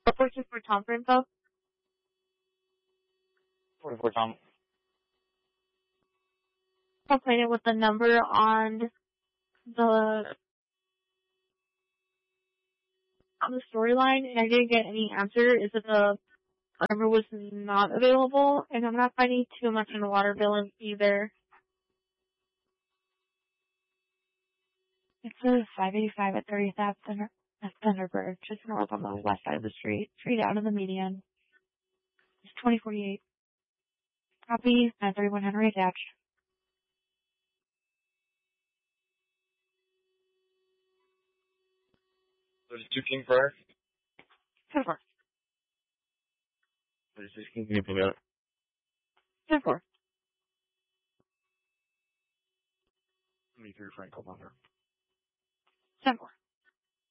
424 Tom for info. 44 Tom. I'll play it with the number on the storyline, and I didn't get any answer. Is that the number was not available, and I'm not finding too much in the water bill either. It says 585 at 30th Ave. That's Thunderbird, just north on the west side of the street, straight out of the median. It's 2048. Copy, 931 Henry attached. There's 2 King Prior. 10-4. There's 6 King, can you pull me out? 10-4. 73 Frank, hold on her. 10-4.